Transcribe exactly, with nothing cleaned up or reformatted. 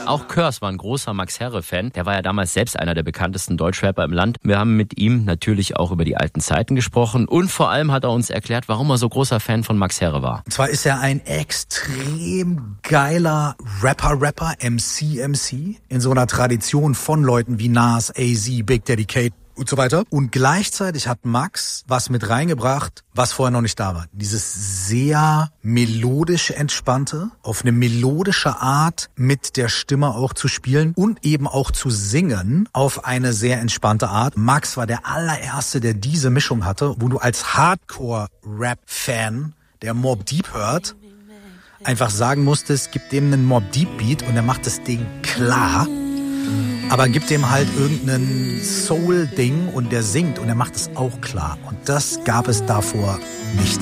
Auch Curse war ein großer Max Herre-Fan. Der war ja damals selbst einer der bekanntesten Deutschrapper im Land. Wir haben mit ihm natürlich auch über die alten Zeiten gesprochen und vor allem hat er uns erklärt, warum er so großer Fan von Max Herre war. Und zwar ist er ein extrem geiler Rapper-Rapper, M C M C, in so einer Tradition von Leuten wie Nas, A Z, Big Daddy Kane und so weiter. Und gleichzeitig hat Max was mit reingebracht, was vorher noch nicht da war. Dieses sehr melodisch entspannte, auf eine melodische Art mit der Stimme auch zu spielen und eben auch zu singen auf eine sehr entspannte Art. Max war der allererste, der diese Mischung hatte, wo du als Hardcore-Rap-Fan, der Mobb Deep hört, einfach sagen musstest, gib dem einen Mobb Deep Beat und er macht das Ding klar. Aber gibt dem halt irgendein Soul-Ding und der singt und er macht es auch klar. Und das gab es davor nicht.